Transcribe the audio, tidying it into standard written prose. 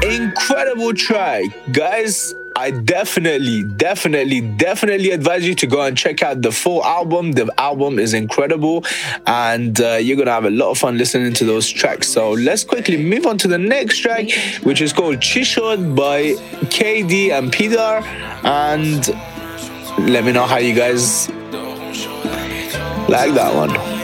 incredible track, guys. I definitely advise you to go and check out the full album. The album is incredible, and you're gonna have a lot of fun listening to those tracks. So let's quickly move on to the next track, which is called Chishod by KD and Pidar. And let me know how you guys like that one.